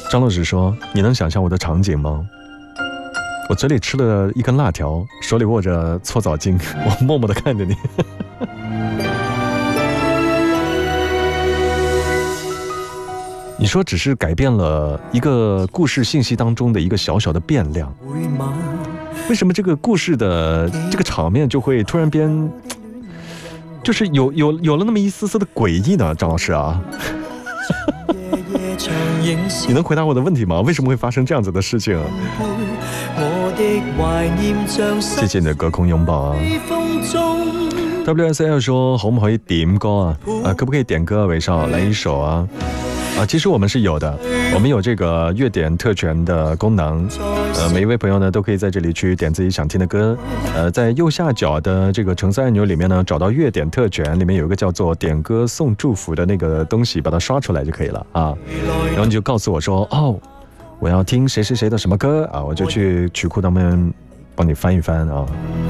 张乐直说：“你能想象我的场景吗？我嘴里吃了一根辣条，手里握着搓澡巾，我默默地看着你。”你说只是改变了一个故事信息当中的一个小小的变量，为什么这个故事的这个场面就会突然变，就是有了那么一丝丝的诡异呢？张老师啊，你能回答我的问题吗？为什么会发生这样子的事情？謝謝你的隔空擁抱啊。WSL 說可唔可以點歌啊？可不可以點歌啊？韋少來一首啊？其實我們是有的，我們有這個樂點特權的功能，每一位朋友呢都可以在這裡去點自己想聽的歌，在右下角的這個橙色按鈕裡面呢，找到樂點特權，裡面有一個叫做點歌送祝福的那個東西，把它刷出來就可以了啊。然後你就告訴我說，哦，我要聽誰誰誰的什麼歌啊，我就去曲庫當面幫你翻一翻啊。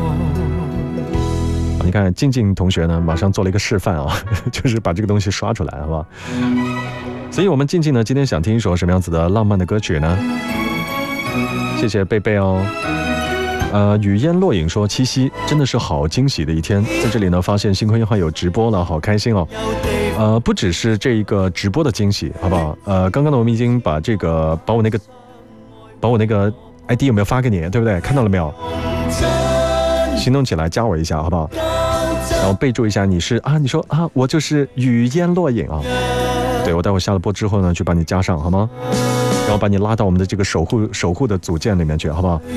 你看靜靜同學呢馬上做了一個示範啊，就是把這個東西刷出來，好不好？所以我們靜靜呢今天想聽一首什麼樣子的浪漫的歌曲呢？謝謝貝貝哦。雨煙落影說七夕真的是好驚喜的一天，在這裡呢發現星空夜話有直播了，好開心哦。不只是這一個直播的驚喜，好不好？剛剛呢我們已經把我那個 ID 有沒有發給你，對不對？看到了沒有？行動起來加我一下，好不好？然後備註一下你是啊，你說啊我就是雨煙落影啊。對，我待會下了播之後呢，去把你加上，好嗎？然後把你拉到我們的這個守護的組件裡面去，好不好？